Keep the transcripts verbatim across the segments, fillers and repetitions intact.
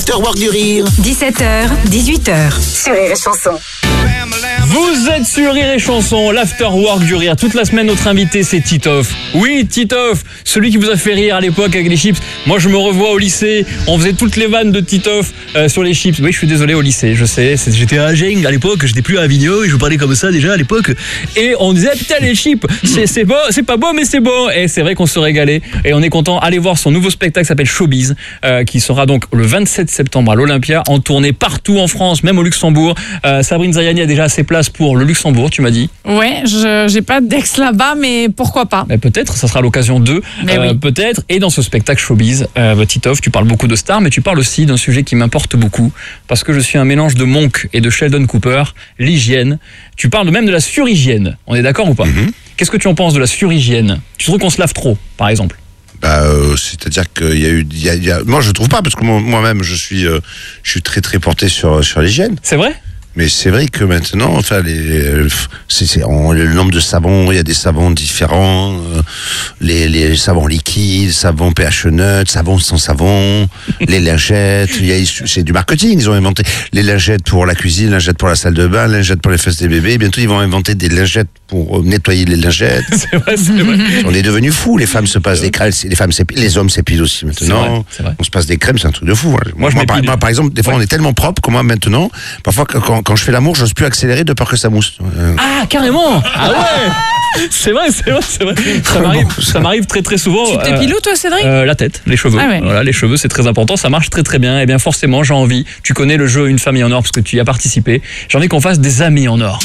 l'Afterwork du Rire. dix-sept heures, dix-huit heures. Sur Rire et Chanson. Vous êtes sur Rire et Chanson, l'Afterwork du Rire. Toute la semaine, notre invité, c'est Titoff. Oui, Titoff, celui qui vous a fait rire à l'époque avec les chips. Moi, je me revois au lycée. On faisait toutes les vannes de Titoff euh, sur les chips. Oui, je suis désolé, au lycée, je sais. J'étais à Agen à l'époque, j'étais plus à Avignon et je parlais comme ça déjà à l'époque. Et on disait, ah, putain, les chips, c'est, c'est, bon, c'est pas bon, mais c'est bon. Et c'est vrai qu'on se régalait. Et on est content. Allez voir son nouveau spectacle qui s'appelle Showbiz, euh, qui sera donc le vingt-sept septembre à l'Olympia, en tournée partout en France, même au Luxembourg. Euh, Sabrine Zayani a déjà assez place pour le Luxembourg, tu m'as dit. Ouais, je j'ai pas d'ex là-bas, mais pourquoi pas. Mais peut-être, ça sera l'occasion d'eux. Mais euh, oui. Peut-être. Et dans ce spectacle Showbiz, euh, Titoff, tu parles beaucoup de stars, mais tu parles aussi d'un sujet qui m'importe beaucoup, parce que je suis un mélange de Monk et de Sheldon Cooper, l'hygiène. Tu parles même de la surhygiène. On est d'accord ou pas? mm-hmm. Qu'est-ce que tu en penses de la surhygiène? Tu trouves qu'on se lave trop, par exemple? Bah, euh, c'est-à-dire qu'il y a eu, il y a, il y a... moi je trouve pas, parce que moi, moi-même je suis, euh, je suis très très porté sur sur l'hygiène. C'est vrai? Mais c'est vrai que maintenant, enfin, les, c'est, c'est, on, le nombre de savons, il y a des savons différents, euh, les, les savons liquides, savons pH neutre, savons sans savon, les lingettes, il y a, c'est du marketing, ils ont inventé les lingettes pour la cuisine, lingettes pour la salle de bain, lingettes pour les fesses des bébés, bientôt ils vont inventer des lingettes pour nettoyer les lingettes. C'est vrai, c'est vrai. On est devenus fous, les femmes se passent des crèmes, les femmes s'épilent, les hommes s'épilent aussi maintenant. C'est vrai, c'est vrai. On se passe des crèmes, c'est un truc de fou. Hein. Moi, je moi, par, moi, par exemple, des fois ouais. on est tellement propre que moi maintenant, parfois quand Quand je fais l'amour, j'ose plus accélérer de peur que ça mousse. Euh... Ah, carrément. Ah ouais. C'est vrai, c'est vrai, c'est vrai. Ça m'arrive, ça m'arrive très très souvent. Tu t'épiles où toi, Cédric? euh, La tête, les cheveux. Ah ouais. Voilà, les cheveux, c'est très important. Ça marche très très bien. Et bien forcément, j'ai envie. Tu connais le jeu Une famille en or parce que tu y as participé. J'ai envie qu'on fasse des amis en or.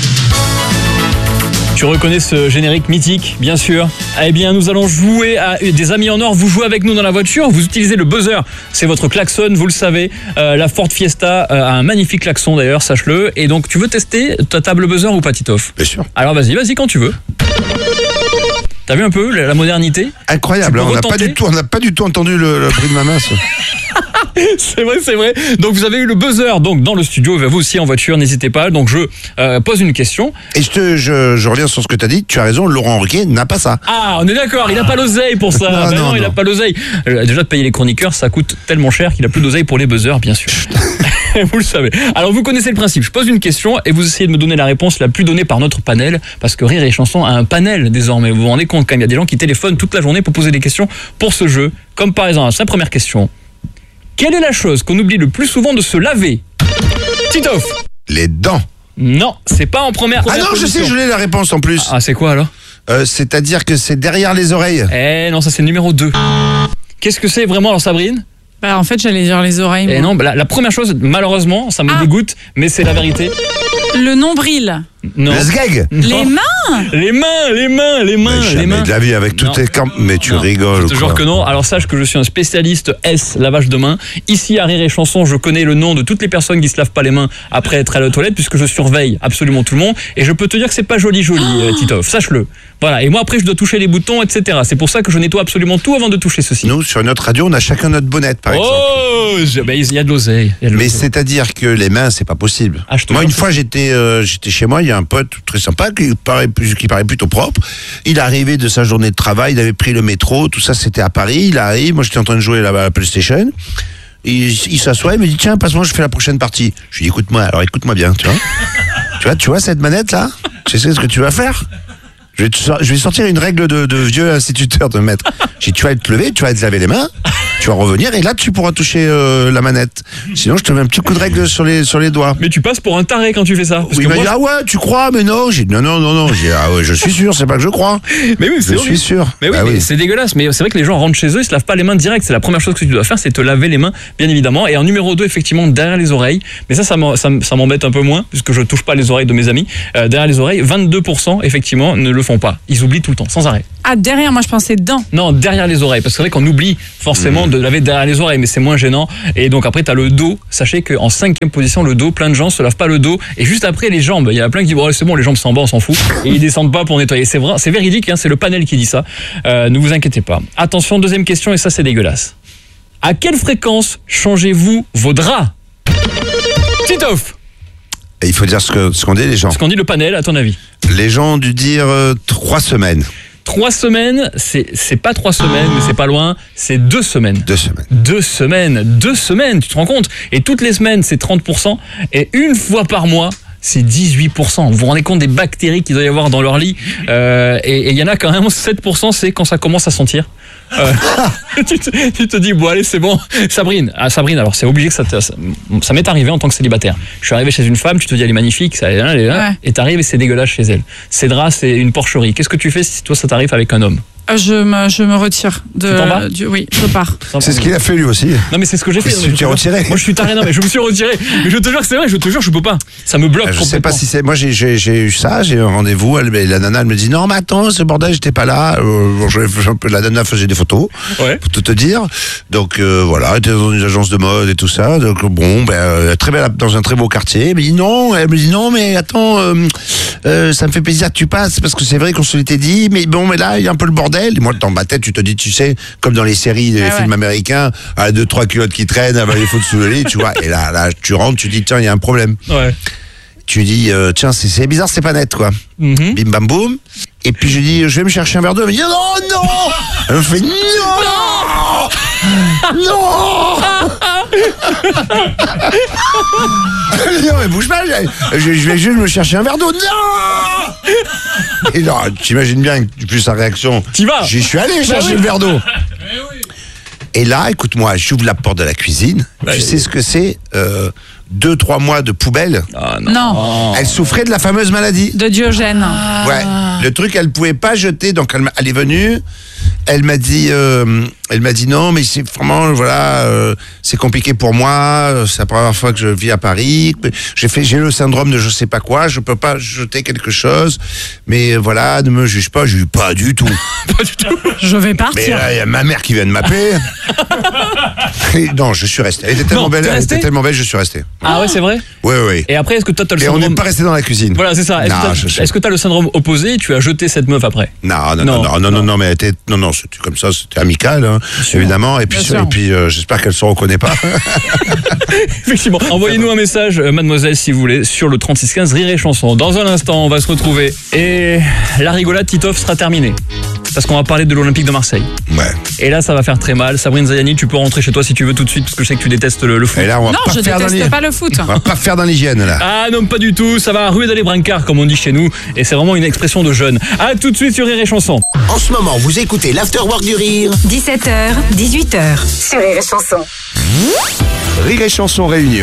Tu reconnais ce générique mythique, bien sûr. Eh bien, nous allons jouer à des amis en or. Vous jouez avec nous dans la voiture. Vous utilisez le buzzer. C'est votre klaxon, vous le savez. Euh, la Ford Fiesta euh, a un magnifique klaxon d'ailleurs, sache-le. Et donc, tu veux tester ta table buzzer ou pas, Titoff? Bien sûr. Alors, vas-y, vas-y quand tu veux. T'as vu un peu la modernité? Incroyable. On n'a pas du tout, on n'a pas du tout entendu le, le bruit de ma main. Ça. C'est vrai, c'est vrai. Donc vous avez eu le buzzer donc dans le studio, vous aussi en voiture, n'hésitez pas. Donc je euh, pose une question. Et je, te, je, je reviens sur ce que tu as dit, tu as raison, Laurent Ruquier n'a pas ça. Ah, on est d'accord, il n'a pas l'oseille pour ça. non, ben non, non, il n'a non. pas l'oseille. Euh, déjà de payer les chroniqueurs, ça coûte tellement cher qu'il a plus d'oseille pour les buzzers, bien sûr. Vous le savez. Alors vous connaissez le principe, je pose une question et vous essayez de me donner la réponse la plus donnée par notre panel, parce que Rire et Chanson a un panel désormais. Vous vous rendez compte quand même, il y a des gens qui téléphonent toute la journée pour poser des questions pour ce jeu. Comme par exemple, sa première question. Quelle est la chose qu'on oublie le plus souvent de se laver? Titoff. Les dents. Non, c'est pas en première. Ah non, je sais, je l'ai la réponse en plus. Ah, c'est quoi alors? euh, C'est-à-dire que c'est derrière les oreilles. Eh non, ça c'est le numéro deux. Qu'est-ce que c'est vraiment alors, Sabrine? Bah en fait, j'allais dire les oreilles. Eh moi. non, bah, la, la première chose, malheureusement, ça me Ah. dégoûte, mais c'est la vérité. Le nombril. Non. Le sgeg. Les mains. Les mains, les mains, les mains, Mais les jamais mains. de la vie avec Non. toutes tes camps. Mais tu Non, rigoles. je te jure quoi. que non. Alors sache que je suis un spécialiste S, lavage de mains. Ici à Rire et Chanson, je connais le nom de toutes les personnes qui se lavent pas les mains après être à la toilette, puisque je surveille absolument tout le monde. Et je peux te dire que c'est pas joli, joli, euh, Titoff. Sache-le. Voilà. Et moi après, je dois toucher les boutons, et cetera. C'est pour ça que je nettoie absolument tout avant de toucher ceci. Nous, sur notre radio, on a chacun notre bonnette, par exemple. Oh, je- bah, il y a de l'oseille. il y a de Mais l'oseille. c'est-à-dire que les mains, c'est pas possible. Ah, je te Moi, jure une que fois, j'étais, euh, j'étais chez moi, il y a un pote très sympa qui paraît, plus- qui paraît plutôt propre. Il arrivait de sa journée de travail, il avait pris le métro, tout ça, c'était à Paris. Il arrive, moi, j'étais en train de jouer là-bas à la PlayStation. Il, il s'assoit, il me dit, tiens, passe-moi, je fais la prochaine partie. Je lui dis, écoute-moi, alors écoute-moi bien, tu vois. tu vois, tu vois cette manette-là? Tu sais ce que tu vas faire? Je vais, te sor- je vais sortir une règle de, de vieux instituteur de maître. J'ai dit, tu vas te lever, tu vas te laver les mains, tu vas revenir et là tu pourras toucher euh, la manette. Sinon je te mets un petit coup de règle sur les, sur les doigts. Mais tu passes pour un taré quand tu fais ça. Parce Oui, que il m'a moi, dit, ah ouais, tu crois, mais non. J'ai dit, non, non, non, non. J'ai dit, ah ouais, je suis sûr, c'est pas que je crois. Mais oui, Je c'est horrible. suis sûr. Mais oui, Bah mais oui. c'est dégueulasse. Mais c'est vrai que les gens rentrent chez eux, ils se lavent pas les mains direct. C'est la première chose que tu dois faire, c'est te laver les mains, bien évidemment. Et en numéro deux, effectivement, derrière les oreilles. Mais ça, ça m'en- ça m- ça m'embête un peu moins, puisque je touche pas les oreilles de mes amis. Euh, derrière les oreilles, vingt-deux pour cent, effectivement, ne le font pas. Ils oublient tout le temps, sans arrêt. Ah, derrière, moi je pensais dedans. Non, derrière les oreilles. Parce que c'est vrai qu'on oublie forcément de laver derrière les oreilles, mais c'est moins gênant. Et donc après, tu as le dos. Sachez qu'en cinquième position, le dos, plein de gens se lavent pas le dos. Et juste après, les jambes. Il y en a plein qui disent, oh, c'est bon, les jambes s'en bas, on s'en fout. Et ils descendent pas pour nettoyer. C'est vrai, c'est véridique, hein, c'est le panel qui dit ça. Euh, ne vous inquiétez pas. Attention, deuxième question, et ça, c'est dégueulasse. À quelle fréquence changez-vous vos draps? Titoff, Et il faut dire ce que ce qu'on dit les gens. ce qu'on dit le panel, à ton avis? Les gens ont dû dire euh, trois semaines. Trois semaines, c'est, c'est pas trois semaines, mais c'est pas loin, c'est deux semaines. Deux semaines. Deux semaines, deux semaines, tu te rends compte? Et toutes les semaines, c'est trente pour cent. Et une fois par mois, c'est dix-huit pour cent. Vous vous rendez compte des bactéries qu'il doit y avoir dans leur lit? euh, Et il y en a quand même sept pour cent, c'est quand ça commence à sentir. Euh, tu, te, tu te dis, bon allez, c'est bon. Sabrine, ah, Sabrine, alors c'est obligé que ça te, ça, ça m'est arrivé en tant que célibataire. Je suis arrivé chez une femme, tu te dis, elle est magnifique, ça, elle est là, Ouais. et t'arrives et c'est dégueulasse chez elle. Cédra, c'est une porcherie. Qu'est-ce que tu fais si toi ça t'arrive avec un homme? Je me, je me retire. De, Tu t'en vas du, oui, je pars. C'est ce qu'il a fait lui aussi. Non mais c'est ce que j'ai fait. Mais Non, tu mais je t'es te retiré. jure. Moi je suis taré, non mais je me suis retiré. Mais je te jure que c'est vrai, je te jure, je peux pas. Ça me bloque Je complètement. sais pas si c'est. Moi, j'ai, j'ai, j'ai eu ça, j'ai eu un rendez-vous. Elle, la nana, elle me dit non, mais attends, ce bordel, j'étais pas là. Euh, bon, je, je, la nana faisait des photos, Ouais. pour tout te dire. Donc euh, voilà, elle était dans une agence de mode et tout ça. Donc bon, ben euh, très belle, dans un très beau quartier. Elle me dit non, elle me dit non, mais attends, euh, euh, ça me fait plaisir que tu passes parce que c'est vrai qu'on se l'était dit, mais bon, mais là, il y a un peu le bordel. Et moi, dans ma tête, tu te dis, tu sais, comme dans les séries, les Ah films ouais. américains, à deux trois culottes qui traînent, avec les photos sous le lit, tu vois. Et là, là, tu rentres, tu dis tiens, il y a un problème. Ouais. Tu dis euh, tiens, c'est, c'est bizarre, c'est pas net, quoi. Mhm. Bim bam boum. Et puis je dis, je vais me chercher un verre d'eau. Elle me dit, non, non. Elle me fait, non, non. Elle me dit, non, mais bouge pas. Je, je vais juste me chercher un verre d'eau. Non. Et non, t'imagines bien que plus sa réaction. T'y vas. J'y suis allé chercher oui. le verre d'eau. Et là, écoute-moi, j'ouvre la porte de la cuisine. Bah, tu oui. sais ce que c'est euh, deux, trois mois de poubelle. Ah non. Non. Elle souffrait de la fameuse maladie. De Diogène. Ouais, le truc, elle pouvait pas jeter, donc elle, m'a- elle est venue. Elle m'a dit, euh, elle m'a dit non, mais c'est vraiment, voilà, euh, c'est compliqué pour moi. euh, C'est la première fois que je vis à Paris. J'ai fait, j'ai le syndrome de je sais pas quoi. Je peux pas jeter quelque chose, mais euh, voilà, ne me juge pas. Je dis pas du tout. Pas du tout. Je vais Mais partir. là, il y a ma mère qui vient de m'appeler. Et non, je suis resté. Elle était tellement Non, belle, t'es elle resté était tellement belle, je suis resté. Ah ouais, c'est vrai. Oui, oui. Et après, est-ce que toi t'as le Et on syndrome? n'est pas resté dans la cuisine. Voilà, c'est ça. Est-ce Non, que t'as- je sais. est-ce que t'as le syndrome opposé? Tu as jeté cette meuf après? Non, non, Non, non, non, non, non. non, non, mais elle était, non, non, c'était comme ça, c'était amical, hein, évidemment, et puis, Bien et sûr. puis, euh, j'espère qu'elle se reconnaît pas. Effectivement. Envoyez-nous un message, euh, mademoiselle, si vous voulez, sur le trente-six quinze Rire et Chanson. Dans un instant, on va se retrouver. Et la rigolade Titoff sera terminée. Parce qu'on va parler de l'Olympique de Marseille. Ouais. Et là, ça va faire très mal. Sabrine Zayani, tu peux rentrer chez toi si tu veux tout de suite, parce que je sais que tu détestes le, le foot. Et là, on va Non, pas je faire dans déteste l'hy- pas le foot. on va pas faire dans l'hygiène, là. Ah non, pas du tout. Ça va ruer dans les brancards, comme on dit chez nous. Et c'est vraiment une expression de jeune. À tout de suite sur Rire et Chanson. En ce moment, vous écoutez l'Afterwork du Rire dix-sept heures, dix-huit heures. Sur Rire et Chanson. Rire et Chanson Réunion.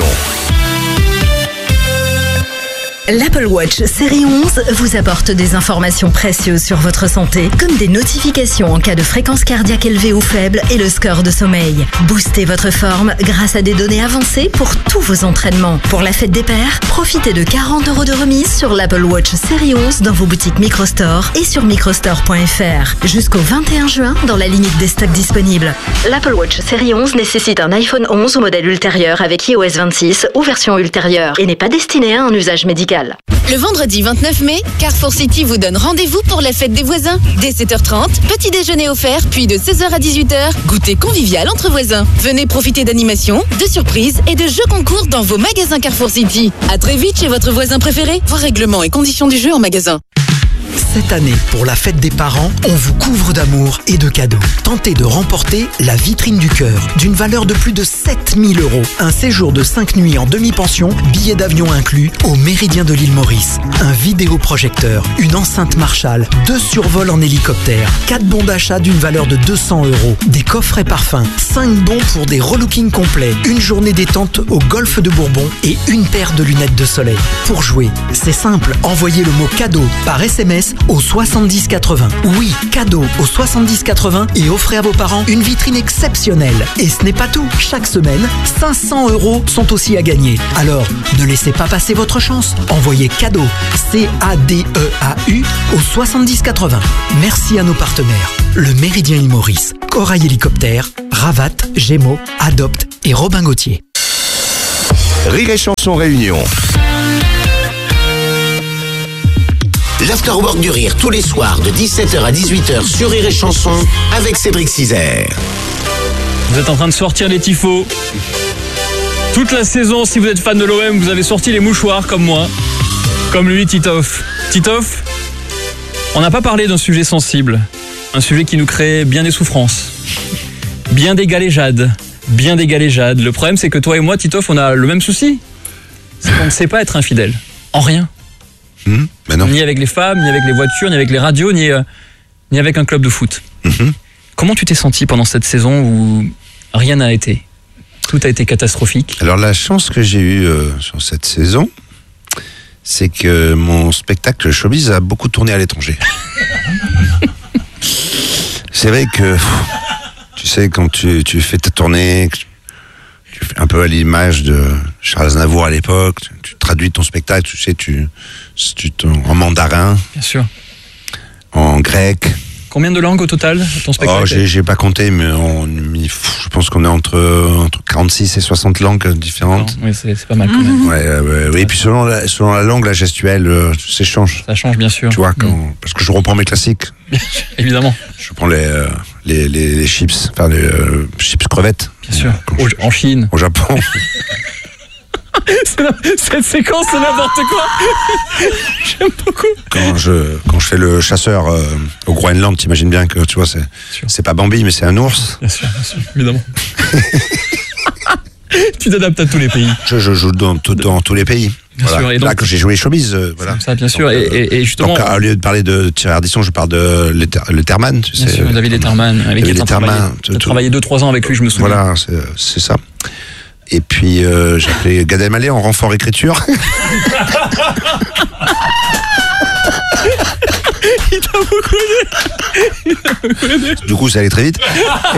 L'Apple Watch série onze vous apporte des informations précieuses sur votre santé, comme des notifications en cas de fréquence cardiaque élevée ou faible et le score de sommeil. Boostez votre forme grâce à des données avancées pour tous vos entraînements. Pour la fête des pères, profitez de quarante euros de remise sur l'Apple Watch série onze dans vos boutiques Microstore et sur microstore point f r. Jusqu'au vingt et un juin dans la limite des stocks disponibles. L'Apple Watch série onze nécessite un iPhone onze ou modèle ultérieur avec i O S vingt-six ou version ultérieure et n'est pas destiné à un usage médical. Le vendredi vingt-neuf mai, Carrefour City vous donne rendez-vous pour la fête des voisins. Dès sept heures trente, petit déjeuner offert, puis de seize heures à dix-huit heures, goûter convivial entre voisins. Venez profiter d'animations, de surprises et de jeux concours dans vos magasins Carrefour City. À très vite chez votre voisin préféré. Voir règlements et conditions du jeu en magasin. Cette année, pour la fête des parents, on vous couvre d'amour et de cadeaux. Tentez de remporter la vitrine du cœur, d'une valeur de plus de sept mille euros. Un séjour de cinq nuits en demi-pension, billets d'avion inclus, au Méridien de l'île Maurice. Un vidéoprojecteur, une enceinte Marshall, deux survols en hélicoptère, quatre bons d'achat d'une valeur de deux cents euros, des coffrets parfums, cinq bons pour des relookings complets, une journée détente au golfe de Bourbon et une paire de lunettes de soleil. Pour jouer, c'est simple, envoyez le mot cadeau par S M S au soixante-dix quatre-vingts. Oui, cadeau au soixante-dix quatre-vingts et offrez à vos parents une vitrine exceptionnelle. Et ce n'est pas tout. Chaque semaine, cinq cents euros sont aussi à gagner. Alors, ne laissez pas passer votre chance. Envoyez cadeau, C A D E A U, au soixante-dix quatre-vingts. Merci à nos partenaires. Le Méridien Île Maurice, Corail Hélicoptère, Ravat, Gémeaux, Adopt et Robin Gauthier. Rire et Chanson Réunion. L'Afterwork du Rire tous les soirs de dix-sept heures à dix-huit heures sur Rire et Chanson avec Cédric Cizer. Vous êtes en train de sortir les tifos. Toute la saison, si vous êtes fan de l'O M, vous avez sorti les mouchoirs comme moi. Comme lui, Titoff. Titoff, on n'a pas parlé d'un sujet sensible. Un sujet qui nous crée bien des souffrances, bien des galéjades, bien des galéjades. Le problème, c'est que toi et moi, Titoff, on a le même souci. C'est qu'on ne sait pas être infidèle. En rien. Mmh, ben non. Ni avec les femmes, ni avec les voitures, ni avec les radios, ni, euh, ni avec un club de foot. Mmh. Comment tu t'es senti pendant cette saison où rien n'a été ? Tout a été catastrophique. Alors la chance que j'ai eue euh, sur cette saison, c'est que mon spectacle Showbiz a beaucoup tourné à l'étranger. C'est vrai que, pff, tu sais, quand tu, tu fais ta tournée, tu fais un peu à l'image de Charles Aznavour à l'époque, tu, tu traduis ton spectacle, tu sais, tu, tu en mandarin, Bien sûr. en grec. Combien de langues au total, ton spectacle ? Oh, j'ai, j'ai pas compté, mais on, je pense qu'on est entre, entre quarante-six et soixante langues différentes. Non, oui, c'est, c'est pas mal quand même. Ouais, ouais, ouais, ouais. Et puis selon la, selon la langue, la gestuelle, euh, ça change. Ça change bien sûr. Tu vois, quand, Mm. parce que je reprends mes classiques. Évidemment, Je prends les, euh, les, les, les chips, enfin les euh, chips crevettes. bien sûr. Quand Au- je- en Chine. Au Japon. C'est na- Cette séquence, c'est n'importe quoi. J'aime beaucoup. quand je quand je fais le chasseur euh, au Groenland, t'imagines bien que tu vois, c'est sûr. c'est pas Bambi, mais c'est un ours. Bien sûr, bien sûr, évidemment. Tu t'adaptes à tous les pays. Je, je joue dans, tout- dans tous les pays. Bien Voilà. sûr, et donc- Là, quand j'ai joué Showbiz, euh, voilà. Comme ça, bien sûr. Donc, Et, euh, et, et justement, Donc, au lieu de parler de Thierry Ardisson, je parle de Leter- Letterman, tu bien sais. sûr, David Letterman, avec qui David tu as travaillé. Letterman, Tu as tout- travaillé deux trois ans avec lui, je me souviens. Voilà, c'est, c'est ça. Et puis, euh, j'ai appelé Gad Elmaleh en renfort écriture. Il t'a beaucoup aidé. Du coup, ça allait très vite.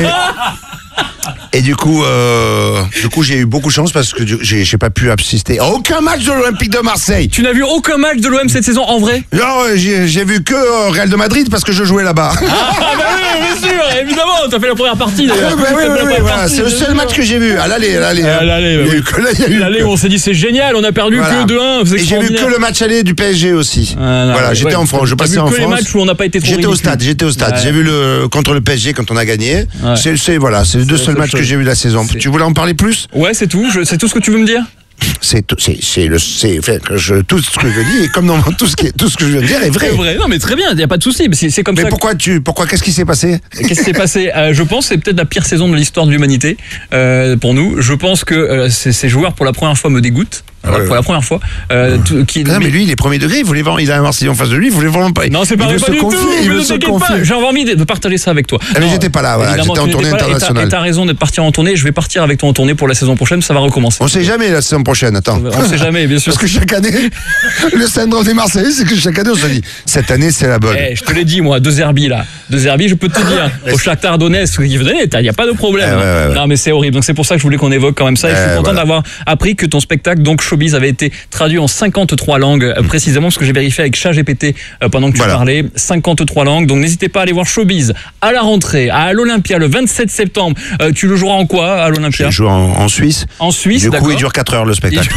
Et, et du coup, euh, du coup, j'ai eu beaucoup de chance parce que du- j'ai, j'ai pas pu assister à aucun match de l'Olympique de Marseille. Tu n'as vu aucun match de l'O M cette saison en vrai ? Non, j'ai, j'ai vu que euh, Real de Madrid parce que je jouais là-bas. Ah bah oui, bien sûr, évidemment, t'as fait la première partie d'ailleurs. Ah, bah oui, T'as fait oui, la oui, première voilà, partie, c'est le bien seul sûr. match que j'ai vu. À l'aller, à l'aller. À hein. l'aller, Il y a oui. eu que là, il y a eu Allez, que- on s'est dit c'est génial, on a perdu Voilà. que deux un, c'est Et j'ai vu extraordinaire. que le match aller du P S G aussi. Ah, non, voilà, ouais, j'étais ouais, en France, je t'as passais vu en que les France. matchs où on n'a pas été trop J'étais au ridicule. stade, j'étais au stade. Ouais. J'ai vu le contre le P S G quand on a gagné. Ouais. C'est, c'est voilà, c'est les deux C'est la seuls seule matchs que chose. j'ai vu de la saison. C'est- Tu voulais en parler plus? Ouais, c'est tout, je- c'est tout ce que tu veux me dire ? C'est tout- c'est c'est le c'est fait que je tout ce que je dis et comme dans tout ce qui est, tout ce que je viens de dire est vrai. C'est vrai, non mais très bien, il n'y a pas de souci, c'est, c'est comme Mais ça. que- pourquoi tu pourquoi qu'est-ce qui s'est passé? Qu'est-ce qui s'est passé ? Euh, Je pense que c'est peut-être la pire saison de l'histoire de l'humanité euh, pour nous. Je pense que euh, ces, ces joueurs pour la première fois me dégoûtent. Ah ouais, pour ouais. la première fois. Euh, tout- qui, Non, mais lui, il est premier degré, il voulait vraiment, il a un Marseillais en face de lui, il voulait vraiment pas. Non, c'est pas il vrai, veut pas se du confier, tout. il mais veut ne se t'inquiète pas, confier. j'ai envie de de partager ça avec toi. Ah, mais Non, j'étais pas là, voilà, évidemment, j'étais en tu tournée n'étais pas, et t'as- internationale. Et t'as raison de partir en tournée. Je vais partir avec toi en tournée pour la saison prochaine. Ça va recommencer. On sait jamais la saison prochaine, attends. On sait jamais, bien sûr. Parce que chaque année, le syndrome des Marseillais, c'est que chaque année, on se dit, cette année, c'est la bonne. Eh, je te l'ai dit, moi, deux Herbie là. Deux Herbie, je peux te dire. Au Shakhtar Donetsk, il n'y a pas de problème. Eh, ouais, ouais, ouais. Non, mais c'est horrible. Donc c'est pour ça que je voulais qu'on évoque quand même ça. Et je suis Eh, content voilà. d'avoir appris que ton spectacle, donc Showbiz, avait été traduit en cinquante-trois langues, euh, précisément parce que j'ai vérifié avec ChatGPT euh, pendant que tu Voilà. parlais. cinquante-trois langues. Donc n'hésitez pas à aller voir Showbiz à la rentrée, à l'Olympia, le vingt-sept septembre. Euh, tu le joueras en quoi à l'Olympia ? Je joue en, en Suisse. En Suisse, Du coup, d'accord. il dure quatre heures le spectacle.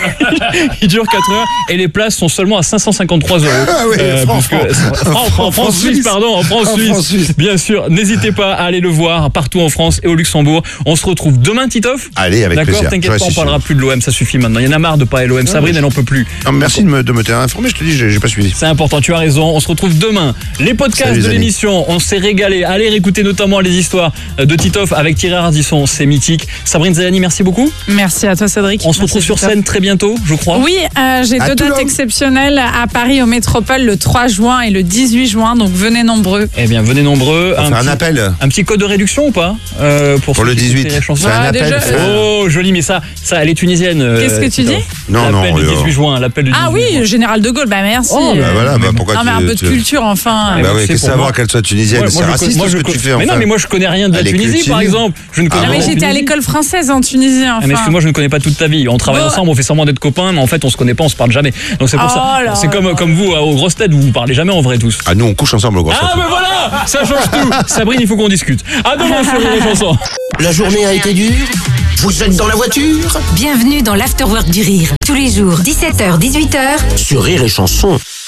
Il dure quatre heures et les places sont seulement à cinq cent cinquante-trois euros. Ah oui, franc, parce que- franc. franc, franc, Franc, France Suisse, Suisse. pardon, en France En Suisse. France Suisse. Bien sûr, n'hésitez pas à aller le voir partout en France et au Luxembourg. On se retrouve demain, Titoff. Allez, avec D'accord, plaisir. t'inquiète Je pas, on reste parlera ici. plus de l'O M, ça suffit maintenant. Il y en a marre de pas aller l'O M. Sabrine, elle n'en peut plus. Non, mais merci de me, de me tenir informé, je te dis, j'ai, j'ai pas suivi. C'est important, tu as raison. On se retrouve demain. Les podcasts Salut, les de amis. l'émission, on s'est régalé. Allez réécouter notamment les histoires de Titoff avec Thierry Ardisson, c'est mythique. Sabrine Zayani, merci beaucoup. Merci à toi, Cédric. On se retrouve Merci, sur Christophe. scène très bientôt, je crois. Oui, euh, j'ai À deux Toulon. dates exceptionnelles à Paris au Métropole le trois juin et le dix-huit juin, donc venez nombreux. Eh bien, venez nombreux. On fait un petit- appel. Un petit code de réduction ou pas euh, pour, Pour ceux le qui dix-huit. écoutent les chansons. C'est un Ah, appel. déjà, c'est un- Oh, joli, mais ça, ça, elle est tunisienne. euh, Qu'est-ce que tu Titoff. dis Non, L'appel non, du euh, dix-huit juin, l'appel du Ah dix-huit juin. oui, Général de Gaulle, bah merci. Oh, Bah voilà, bah pourquoi non mais un tu- peu de tu- culture enfin. Mais Bah bon, oui, c'est qu'est-ce que pour savoir moi. qu'elle soit tunisienne, Ouais, c'est moi, je raciste co- moi, ce je que co- tu fais Mais enfin. non, mais moi je connais rien de la Elle est Tunisie, cultive. par exemple. Je ne connais Ah mais rien de j'étais à Tunisie. l'école française en Tunisie Ah, enfin. mais excuse-moi, je ne connais pas toute ta vie. On travaille Bon. ensemble, on fait semblant d'être copains, mais en fait, on se connaît pas, on se parle jamais. Donc c'est pour Oh ça. là C'est comme, là. comme vous, euh, aux grosses têtes, vous vous parlez jamais en vrai tous. Ah, nous, on couche ensemble au gros. Ah, mais voilà, ça change tout. Sabrine, il faut qu'on discute. À demain sur les chansons. La journée a été dure? Vous êtes dans la voiture? Bienvenue dans l'Afterwork du Rire. Tous les jours, dix-sept heures, dix-huit heures. Sur Rire et Chanson.